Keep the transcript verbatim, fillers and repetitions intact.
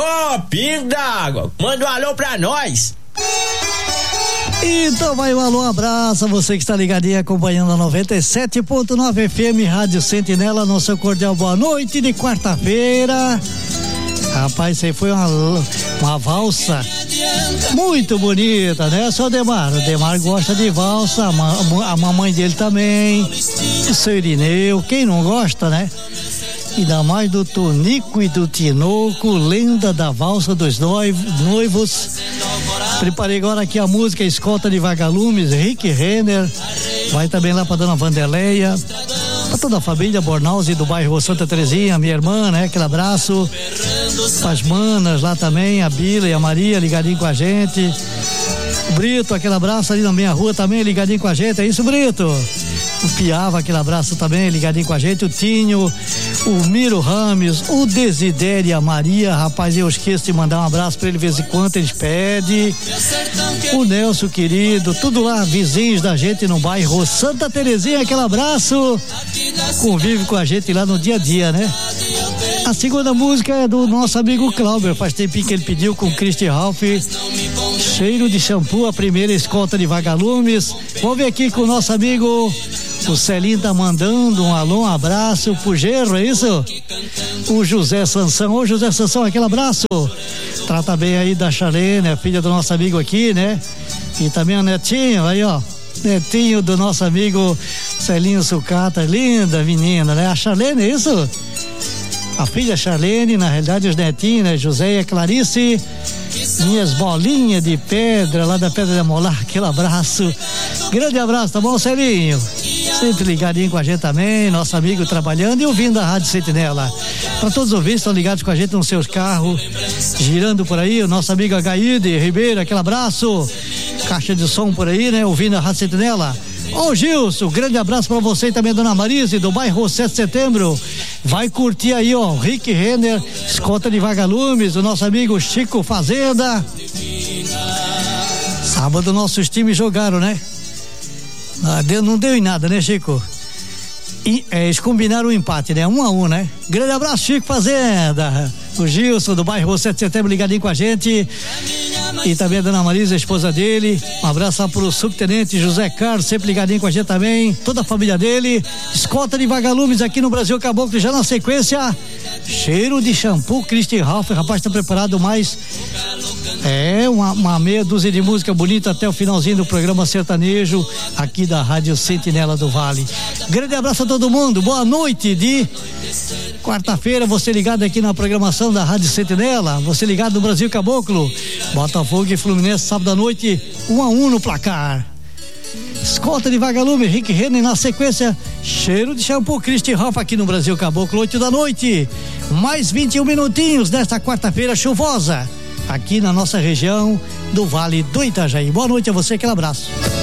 Ô, pingo d'água, manda um alô pra nós. Então vai um alô, um abraço a você que está ligadinho acompanhando a noventa e sete ponto nove F M Rádio Sentinela, nosso cordial boa noite de quarta-feira. Rapaz, isso aí foi uma, uma valsa muito bonita, né, seu Demar? O Demar gosta de valsa, a, a mamãe dele também, o seu Irineu, quem não gosta, né? Ainda mais do Tonico e do Tinoco, lenda da valsa dos noivos. Preparei agora aqui a música Escolta de Vagalumes, Rick Renner. Vai também lá pra dona Vanderleia, pra toda a família Bornauze do bairro Santa Terezinha, minha irmã, né? Aquele abraço. As manas lá também, a Bila e a Maria ligadinho com a gente. O Brito, aquele abraço ali na minha rua também, ligadinho com a gente. É isso, Brito? O Piava, aquele abraço também, ligadinho com a gente. O Tinho, o Miro Rames, o Desidério e a Maria. Rapaz, eu esqueço de mandar um abraço pra ele de vez em quando, eles pedem. O Nelson, querido, tudo lá, vizinhos da gente no bairro Santa Terezinha, aquele abraço. Convive com a gente lá no dia a dia, né? A segunda música é do nosso amigo Cláudio, faz tempinho que ele pediu, com Christy Ralph. Cheiro de shampoo, a primeira Escolta de Vagalumes. Vamos ver aqui com o nosso amigo, o Celinho tá mandando um alô, um abraço pro Gerro, é isso? O José Sansão, ô José Sansão, aquele abraço. Trata bem aí da Charlene, a filha do nosso amigo aqui, né? E também o netinho, aí ó, netinho do nosso amigo Celinho Sucata, linda menina, né? A Charlene, é isso? A filha Charlene, na realidade os netinhos, né? José e Clarice, minhas bolinhas de pedra lá da Pedra de Molar, aquele abraço, grande abraço, tá bom, Celinho? Sempre ligadinho com a gente também, nosso amigo trabalhando e ouvindo a Rádio Sentinela. Para todos os ouvintes que estão ligados com a gente nos seus carros, girando por aí, o nosso amigo Agaíde Ribeiro, aquele abraço, caixa de som por aí, né? Ouvindo a Rádio Sentinela. Ô Gilson, grande abraço pra você e também, dona Marise, do bairro sete de setembro. Vai curtir aí, ó, Rick Renner, Escolta de Vagalumes, o nosso amigo Chico Fazenda. Sábado nossos times jogaram, né? Ah, deu, não deu em nada, né, Chico? E, é, eles combinaram o empate, né? Um a um, né? Grande abraço, Chico Fazenda. O Gilson, do bairro sete de setembro, ligadinho com a gente. E também a dona Marisa, a esposa dele. Um abraço lá pro subtenente José Carlos, sempre ligadinho com a gente também. Toda a família dele. Escolta de Vagalumes aqui no Brasil Caboclo, já na sequência. Cheiro de shampoo, Christy Ralph. O rapaz tá preparado mais. É, uma, uma meia dúzia de música bonita até o finalzinho do programa sertanejo aqui da Rádio Sentinela do Vale. Grande abraço a todo mundo. Boa noite de quarta-feira, você ligado aqui na programação da Rádio Sentinela, você ligado no Brasil Caboclo. Botafogo e Fluminense, sábado à noite, um a um no placar. Escolta de Vagalume, Rick Renner na sequência. Cheiro de shampoo, Christy Ralph aqui no Brasil Caboclo, oito da noite. Mais vinte e um minutinhos desta quarta-feira chuvosa aqui na nossa região do Vale do Itajaí. Boa noite a você, aquele abraço.